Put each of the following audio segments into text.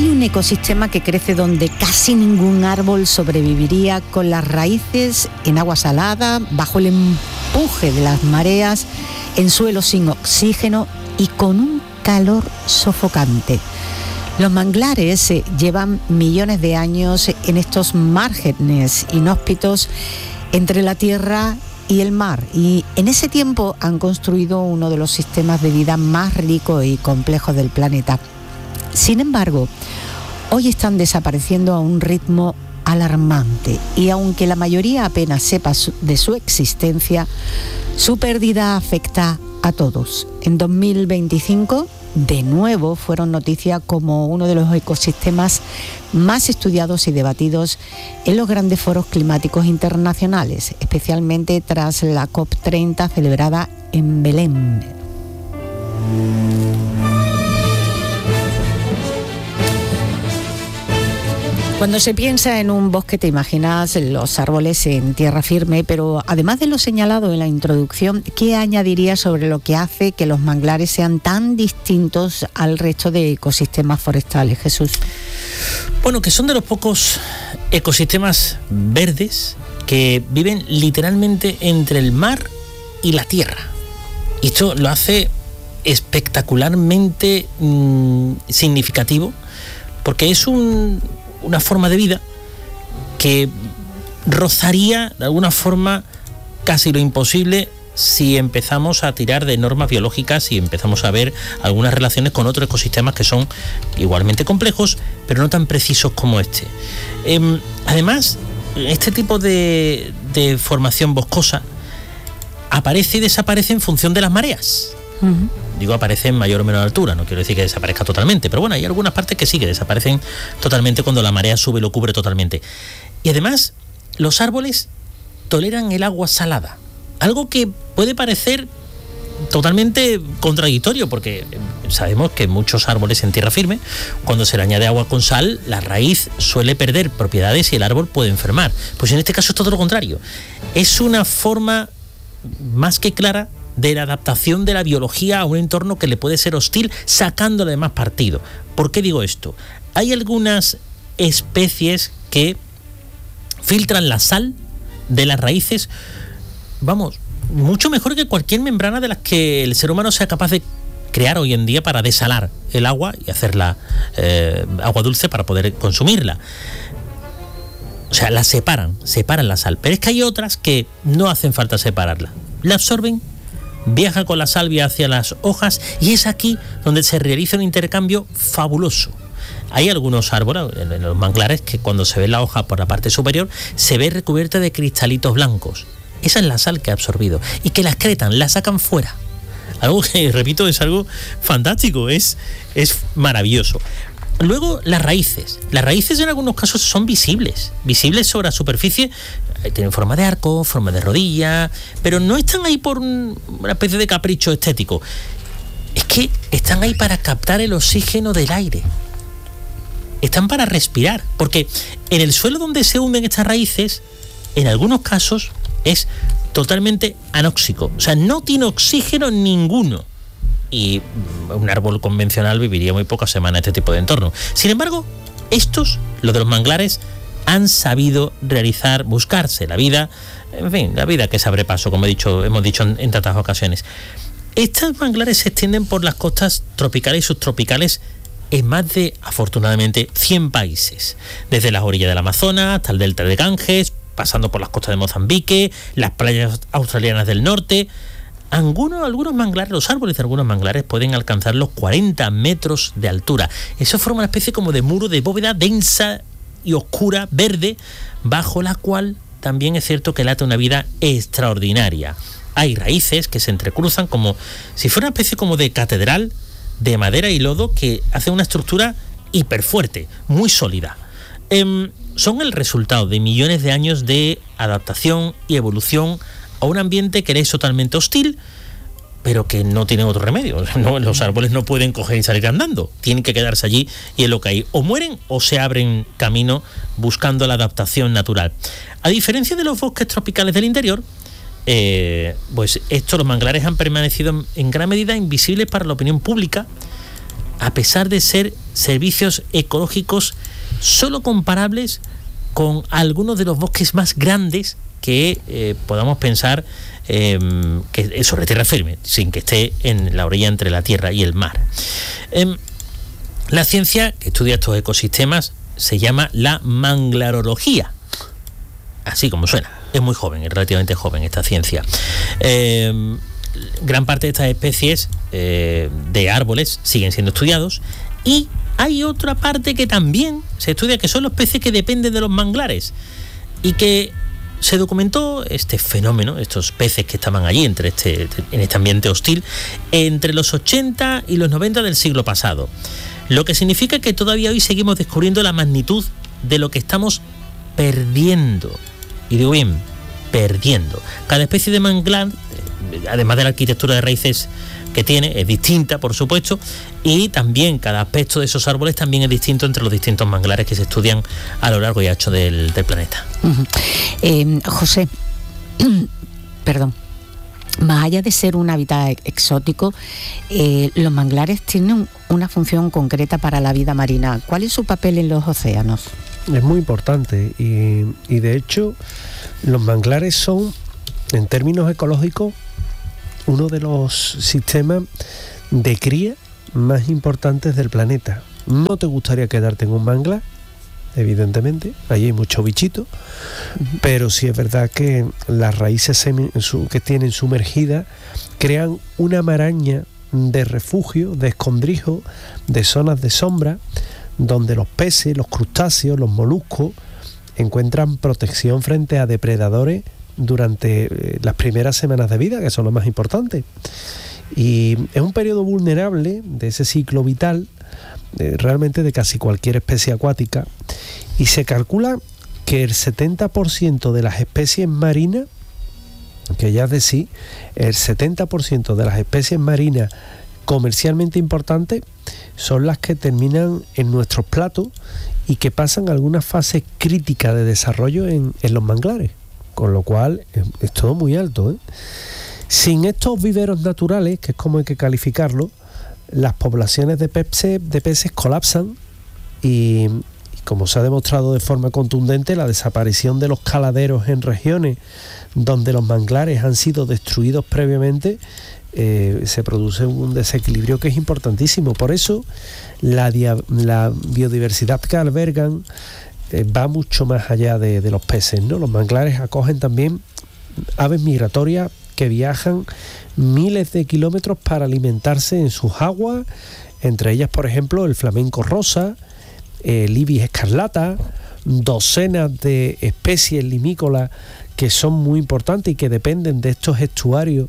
Hay un ecosistema que crece donde casi ningún árbol sobreviviría, con las raíces en agua salada, bajo el empuje de las mareas, en suelos sin oxígeno y con un calor sofocante. Los manglares llevan millones de años en estos márgenes inhóspitos entre la tierra y el mar, y en ese tiempo han construido uno de los sistemas de vida más ricos y complejos del planeta. Sin embargo, hoy están desapareciendo a un ritmo alarmante, y aunque la mayoría apenas sepa de su existencia, su pérdida afecta a todos. En 2025, de nuevo, fueron noticia como uno de los ecosistemas más estudiados y debatidos en los grandes foros climáticos internacionales, especialmente tras la COP30 celebrada en Belén. Cuando se piensa en un bosque te imaginas los árboles en tierra firme, pero además de lo señalado en la introducción, ¿qué añadirías sobre lo que hace que los manglares sean tan distintos al resto de ecosistemas forestales, Jesús? Bueno, que son de los pocos ecosistemas verdes que viven literalmente entre el mar y la tierra. Y esto lo hace espectacularmente significativo, porque es una forma de vida que rozaría de alguna forma casi lo imposible si empezamos a tirar de normas biológicas y empezamos a ver algunas relaciones con otros ecosistemas que son igualmente complejos, pero no tan precisos como este. Además, este tipo de formación boscosa aparece y desaparece en función de las mareas. Uh-huh. Digo, aparece en mayor o menor altura, no quiero decir que desaparezca totalmente, pero bueno, hay algunas partes que sí, que desaparecen totalmente cuando la marea sube y lo cubre totalmente. Y además, los árboles toleran el agua salada, algo que puede parecer totalmente contradictorio, porque sabemos que muchos árboles en tierra firme, cuando se le añade agua con sal, la raíz suele perder propiedades y el árbol puede enfermar. Pues en este caso es todo lo contrario. Es una forma más que clara de la adaptación de la biología a un entorno que le puede ser hostil, sacándole más partido. ¿Por qué digo esto? Hay algunas especies que filtran la sal de las raíces, vamos, mucho mejor que cualquier membrana de las que el ser humano sea capaz de crear hoy en día para desalar el agua y hacerla agua dulce para poder consumirla. O sea, la separan la sal. Pero es que hay otras que no hacen falta separarla. La absorben, viaja con la salvia hacia las hojas y es aquí donde se realiza un intercambio fabuloso. Hay algunos árboles en los manglares que cuando se ve la hoja por la parte superior se ve recubierta de cristalitos blancos. Esa es la sal que ha absorbido y que la excretan, la sacan fuera. Algo que, repito, es algo fantástico, es maravilloso. Luego las raíces en algunos casos son visibles sobre la superficie, tienen forma de arco, forma de rodilla, pero no están ahí por una especie de capricho estético, es que están ahí para captar el oxígeno del aire, están para respirar, porque en el suelo donde se hunden estas raíces, en algunos casos es totalmente anóxico, o sea, no tiene oxígeno ninguno. Y un árbol convencional viviría muy pocas semanas en este tipo de entorno. Sin embargo, los de los manglares, han sabido buscarse la vida, en fin, la vida que se abre paso, como hemos dicho en tantas ocasiones. Estos manglares se extienden por las costas tropicales y subtropicales en más de, afortunadamente, 100 países. Desde las orillas del Amazonas hasta el delta de Ganges, pasando por las costas de Mozambique, las playas australianas del norte. Algunos manglares, los árboles de algunos manglares pueden alcanzar los 40 metros de altura. Eso forma una especie como de muro de bóveda densa y oscura, verde, bajo la cual también es cierto que late una vida extraordinaria. Hay raíces que se entrecruzan como si fuera una especie como de catedral de madera y lodo que hace una estructura hiperfuerte, muy sólida. Son el resultado de millones de años de adaptación y evolución a un ambiente que es totalmente hostil, pero que no tienen otro remedio. No, los árboles no pueden coger y salir andando, tienen que quedarse allí y es lo que hay. O mueren o se abren camino buscando la adaptación natural. A diferencia de los bosques tropicales del interior, pues los manglares han permanecido en gran medida invisibles para la opinión pública a pesar de ser servicios ecológicos solo comparables con algunos de los bosques más grandes que podamos pensar que es sobre tierra firme, sin que esté en la orilla entre la tierra y el mar. La ciencia que estudia estos ecosistemas se llama la manglarología, así como suena. Es muy joven, es relativamente joven esta ciencia. Gran parte de estas especies de árboles siguen siendo estudiados, y hay otra parte que también se estudia, que son los peces que dependen de los manglares, y que se documentó este fenómeno, estos peces que estaban allí en este ambiente hostil, entre los 80 y los 90 del siglo pasado. Lo que significa que todavía hoy seguimos descubriendo la magnitud de lo que estamos perdiendo. Y digo bien, perdiendo. Cada especie de manglar, además de la arquitectura de raíces que tiene, es distinta, por supuesto, y también cada aspecto de esos árboles también es distinto entre los distintos manglares que se estudian a lo largo y ancho del planeta. José, perdón, más allá de ser un hábitat exótico, los manglares tienen una función concreta para la vida marina. ¿Cuál es su papel en los océanos? Es muy importante y de hecho los manglares son, en términos ecológicos, uno de los sistemas de cría más importantes del planeta. No te gustaría quedarte en un manglar, evidentemente, allí hay muchos bichitos, pero sí es verdad que las raíces que tienen sumergidas crean una maraña de refugio, de escondrijo, de zonas de sombra, donde los peces, los crustáceos, los moluscos encuentran protección frente a depredadores durante las primeras semanas de vida, que son las más importantes. Y es un periodo vulnerable de ese ciclo vital, realmente de casi cualquier especie acuática, y se calcula que el 70% de las especies marinas, que ya es decir, el 70% de las especies marinas comercialmente importantes son las que terminan en nuestros platos y que pasan algunas fases críticas de desarrollo en los manglares, con lo cual es todo muy alto, ¿eh? Sin estos viveros naturales, que es como hay que calificarlo, las poblaciones de peces colapsan y como se ha demostrado de forma contundente, la desaparición de los caladeros en regiones donde los manglares han sido destruidos previamente, se produce un desequilibrio que es importantísimo. Por eso la biodiversidad que albergan va mucho más allá de los peces, ¿no? Los manglares acogen también aves migratorias que viajan miles de kilómetros para alimentarse en sus aguas, entre ellas, por ejemplo, el flamenco rosa, el ibis escarlata, docenas de especies limícolas que son muy importantes y que dependen de estos estuarios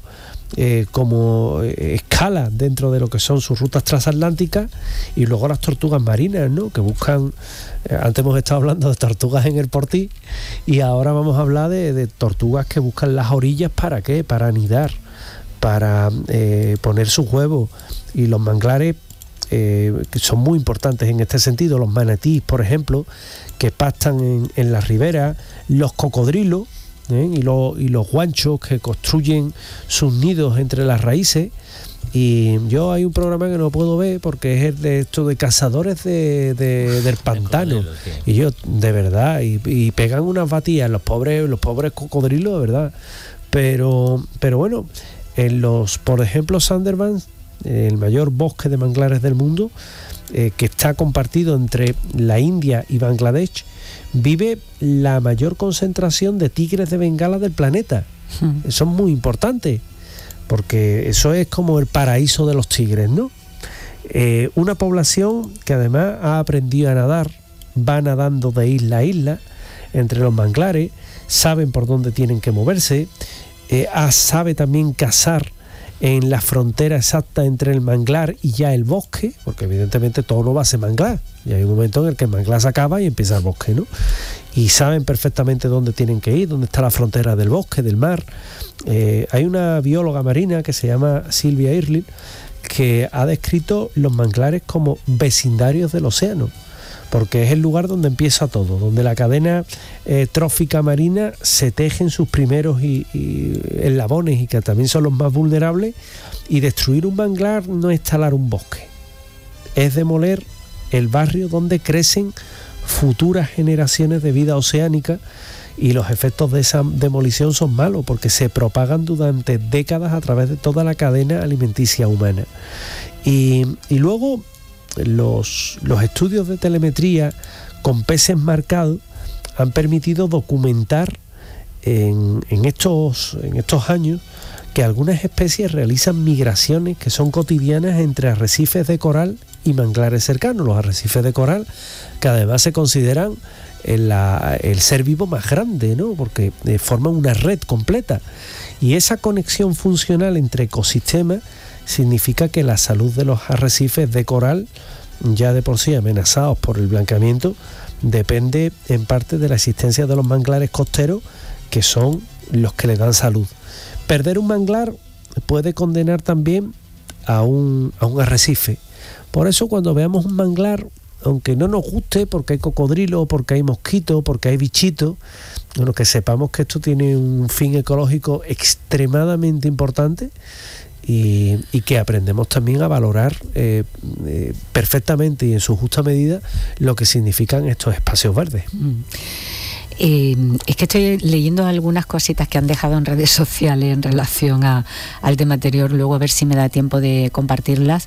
como escala dentro de lo que son sus rutas transatlánticas, y luego las tortugas marinas, ¿no? Que buscan, antes hemos estado hablando de tortugas en el Portí y ahora vamos a hablar de tortugas que buscan las orillas. ¿Para qué? Para anidar, para poner sus huevos. Y los manglares que son muy importantes en este sentido, los manatíes, por ejemplo, que pastan en las riberas, los cocodrilos, y los guanchos que construyen sus nidos entre las raíces. Y yo hay un programa que no puedo ver porque es el de esto de cazadores del pantano, y yo de verdad y pegan unas batidas los pobres cocodrilos, de verdad. Pero bueno, por ejemplo, Sundarbans, el mayor bosque de manglares del mundo, que está compartido entre la India y Bangladesh, vive la mayor concentración de tigres de Bengala del planeta. Eso es muy importante, porque eso es como el paraíso de los tigres, ¿no? Una población que además ha aprendido a nadar, va nadando de isla a isla entre los manglares, saben por dónde tienen que moverse, sabe también cazar en la frontera exacta entre el manglar y ya el bosque, porque evidentemente todo no va a ser manglar, y hay un momento en el que el manglar se acaba y empieza el bosque, ¿no? Y saben perfectamente dónde tienen que ir, dónde está la frontera del bosque, del mar. Hay una bióloga marina que se llama Sylvia Earle, que ha descrito los manglares como vecindarios del océano, porque es el lugar donde empieza todo, donde la cadena trófica marina se tejen sus primeros eslabones, y que también son los más vulnerables. Y destruir un manglar no es talar un bosque, es demoler el barrio donde crecen futuras generaciones de vida oceánica, y los efectos de esa demolición son malos porque se propagan durante décadas a través de toda la cadena alimenticia humana. Y luego los estudios de telemetría con peces marcados han permitido documentar en estos años que algunas especies realizan migraciones que son cotidianas entre arrecifes de coral y manglares cercanos. Los arrecifes de coral, que además se consideran el ser vivo más grande, ¿no? Porque forman una red completa. Y esa conexión funcional entre ecosistemas significa que la salud de los arrecifes de coral, ya de por sí amenazados por el blanqueamiento, depende en parte de la existencia de los manglares costeros, que son los que le dan salud. Perder un manglar puede condenar también a un arrecife. Por eso, cuando veamos un manglar, aunque no nos guste porque hay cocodrilo, porque hay mosquito, porque hay bichito, bueno, que sepamos que esto tiene un fin ecológico extremadamente importante, y que aprendemos también a valorar perfectamente y en su justa medida lo que significan estos espacios verdes. Es que estoy leyendo algunas cositas que han dejado en redes sociales en relación al tema anterior, luego a ver si me da tiempo de compartirlas.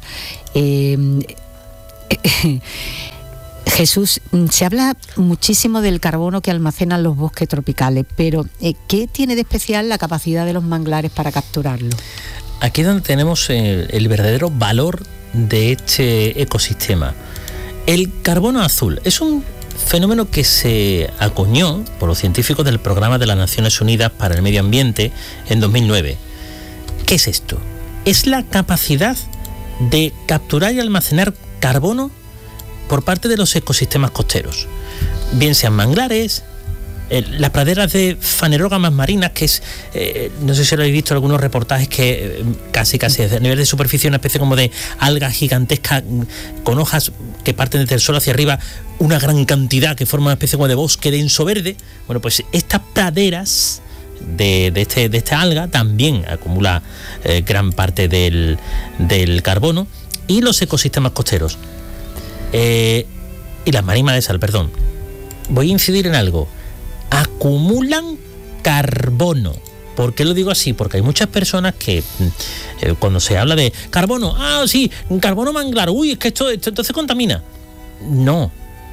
Jesús, se habla muchísimo del carbono que almacenan los bosques tropicales, pero ¿qué tiene de especial la capacidad de los manglares para capturarlo? Aquí es donde tenemos el verdadero valor de este ecosistema. El carbono azul es un fenómeno que se acuñó por los científicos del Programa de las Naciones Unidas para el Medio Ambiente en 2009. ¿Qué es esto? Es la capacidad de capturar y almacenar carbono por parte de los ecosistemas costeros, bien sean manglares, las praderas de fanerógamas marinas, que es, no sé si lo habéis visto en algunos reportajes, que casi a nivel de superficie una especie como de alga gigantesca con hojas que parten desde el suelo hacia arriba, una gran cantidad que forma una especie como de bosque denso verde. Bueno, pues estas praderas de esta alga también acumula gran parte del carbono, y los ecosistemas costeros y las marimas de sal, perdón. Voy a incidir en algo: acumulan carbono. ¿Por qué lo digo así? Porque hay muchas personas que cuando se habla de carbono, sí, carbono manglar, es que esto entonces contamina. No.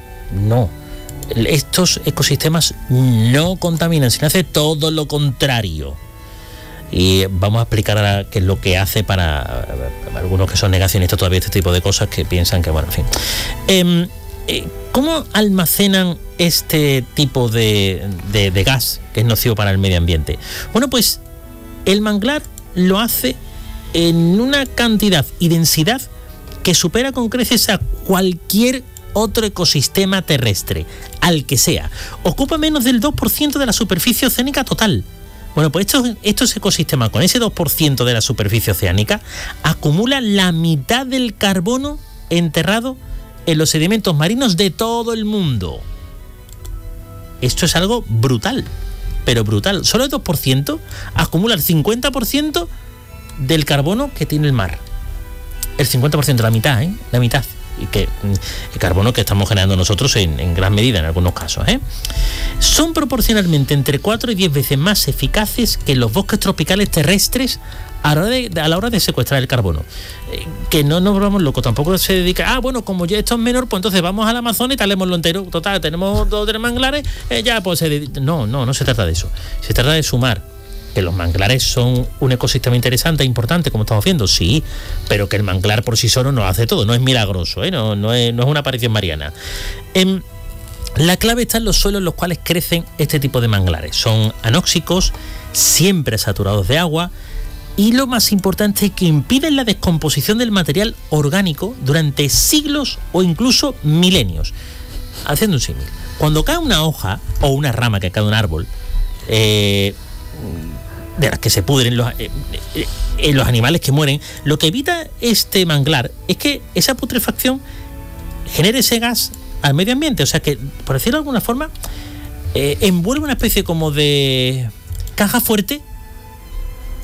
Estos ecosistemas no contaminan, sino hace todo lo contrario. Y vamos a explicar ahora qué es lo que hace para algunos que son negacionistas todavía este tipo de cosas, que piensan que, bueno, en fin. ¿Cómo almacenan este tipo de gas que es nocivo para el medio ambiente? Bueno, pues el manglar lo hace en una cantidad y densidad que supera con creces a cualquier otro ecosistema terrestre, al que sea. Ocupa menos del 2% de la superficie oceánica total. Bueno, pues estos ecosistemas, con ese 2% de la superficie oceánica, acumulan la mitad del carbono enterrado en los sedimentos marinos de todo el mundo. Esto es algo brutal, pero brutal. Solo el 2% acumula el 50% del carbono que tiene el mar. El 50%, la mitad, la mitad. Y que el carbono que estamos generando nosotros en gran medida en algunos casos, son proporcionalmente entre 4 y 10 veces más eficaces que los bosques tropicales terrestres a la hora de secuestrar el carbono. Que no nos volvamos locos, tampoco se dedica, bueno, como ya esto es menor, pues entonces vamos al Amazonas y talémoslo entero. Total, tenemos 2 o 3 manglares, ya pues no se trata de eso. Se trata de sumar. Que los manglares son un ecosistema interesante e importante, como estamos viendo, sí, pero que el manglar por sí solo no hace todo, no es milagroso, no es una aparición mariana. La clave está en los suelos en los cuales crecen este tipo de manglares. Son anóxicos, siempre saturados de agua, y lo más importante es que impiden la descomposición del material orgánico durante siglos o incluso milenios. Haciendo un símil, cuando cae una hoja o una rama que cae de un árbol, de las que se pudren los animales que mueren, lo que evita este manglar es que esa putrefacción genere ese gas al medio ambiente. O sea que, por decirlo de alguna forma, envuelve una especie como de caja fuerte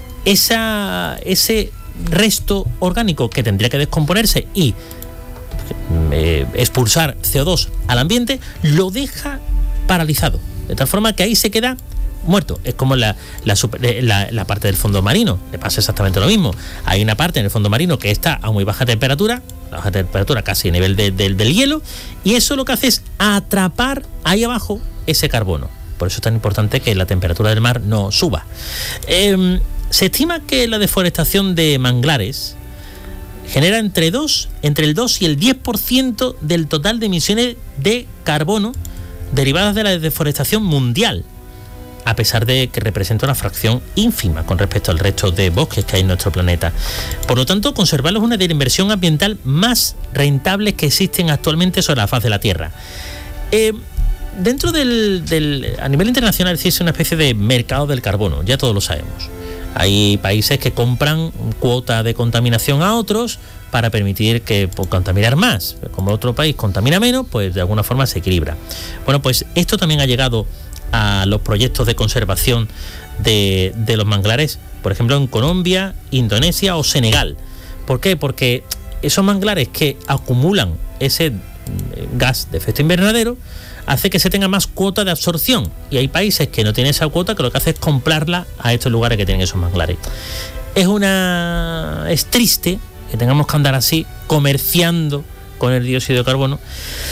ese resto orgánico que tendría que descomponerse y expulsar CO2 al ambiente, lo deja paralizado, de tal forma que ahí se queda muerto. Es como la parte del fondo marino, le pasa exactamente lo mismo. Hay una parte en el fondo marino que está a muy baja temperatura, casi a nivel del hielo, y eso lo que hace es atrapar ahí abajo ese carbono. Por eso es tan importante que la temperatura del mar no suba. Se estima que la deforestación de manglares genera entre el 2 y el 10% del total de emisiones de carbono derivadas de la deforestación mundial, a pesar de que representa una fracción ínfima con respecto al resto de bosques que hay en nuestro planeta. Por lo tanto, conservarlos es una de las inversiones ambiental más rentables que existen actualmente sobre la faz de la Tierra. Dentro a nivel internacional existe una especie de mercado del carbono, ya todos lo sabemos. Hay países que compran cuota de contaminación a otros para permitir que contaminar más. Como otro país contamina menos, pues de alguna forma se equilibra. Bueno, pues esto también ha llegado a los proyectos de conservación de los manglares, por ejemplo en Colombia, Indonesia o Senegal. ¿Por qué? Porque esos manglares que acumulan ese gas de efecto invernadero hace que se tenga más cuota de absorción, y hay países que no tienen esa cuota, que lo que hace es comprarla a estos lugares que tienen esos manglares. Es triste que tengamos que andar así comerciando con el dióxido de carbono,